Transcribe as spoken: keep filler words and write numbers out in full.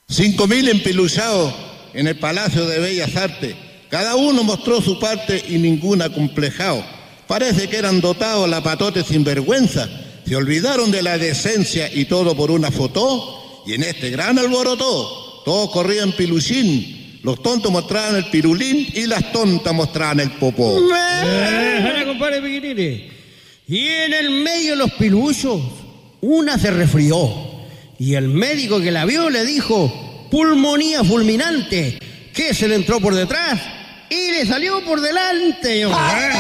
Cinco mil empeluchados en el Palacio de Bellas Artes. Cada uno mostró su parte y ningún acomplejado. Parece que eran dotados la patote sinvergüenza. Se olvidaron de la decencia y todo por una foto. Y en este gran alboroto, todos corrían piluchín. Los tontos mostraban el pirulín y las tontas mostraban el popó. Eh, compadre Piquitini. Y en el medio de los piluchos, una se resfrió. Y el médico que la vio le dijo, pulmonía fulminante, que se le entró por detrás y le salió por delante.